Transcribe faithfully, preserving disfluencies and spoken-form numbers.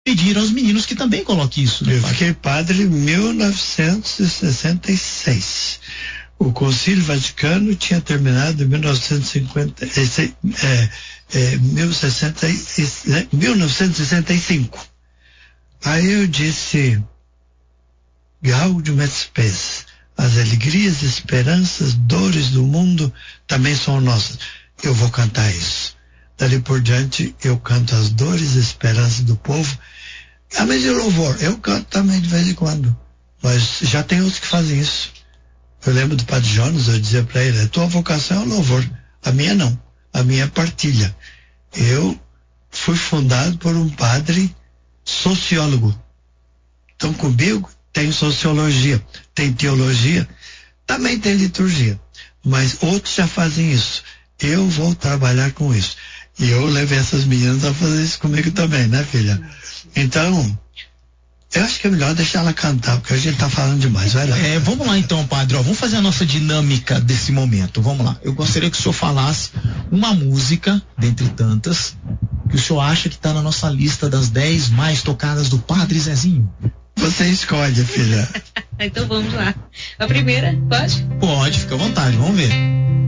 pediram aos meninos que também coloquem isso. Né, eu padre? fiquei padre em mil novecentos e sessenta e seis. O Concílio Vaticano tinha terminado em mil novecentos e cinquenta, é, é, mil novecentos e sessenta e cinco. Aí eu disse, Gaudium et Spes, as alegrias, esperanças, dores do mundo também são nossas. Eu vou cantar isso. Dali por diante eu canto as dores e esperanças do povo. Ah, mas e o louvor? Eu canto também de vez em quando. Mas já tem outros que fazem isso. Eu lembro do Padre Jonas, eu dizia para ele, a tua vocação é o louvor. A minha não. A minha é partilha. Eu fui fundado por um padre sociólogo. Então comigo tem sociologia, tem teologia, também tem liturgia. Mas outros já fazem isso. Eu vou trabalhar com isso. E eu levei essas meninas a fazer isso comigo também, né, filha? Então, eu acho que é melhor deixar ela cantar, porque a gente tá falando demais, vai lá. É, vamos lá então, padre, ó, vamos fazer a nossa dinâmica desse momento, vamos lá. Eu gostaria que o senhor falasse uma música, dentre tantas, que o senhor acha que tá na nossa lista das dez mais tocadas do Padre Zezinho. Você escolhe, filha. Então vamos lá. A primeira, pode? Pode, fica à vontade, vamos ver.